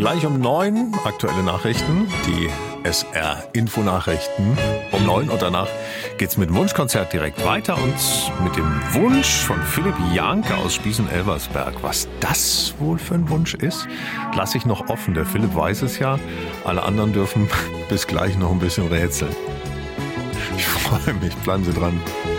Gleich um 9 aktuelle Nachrichten, die SR-Info-Nachrichten um 9 und danach geht's mit dem Wunschkonzert direkt weiter und mit dem Wunsch von Philipp Janke aus Spießen-Elversberg. Was das wohl für ein Wunsch ist, lasse ich noch offen. Der Philipp weiß es ja, alle anderen dürfen bis gleich noch ein bisschen rätseln. Ich freue mich, bleiben Sie dran.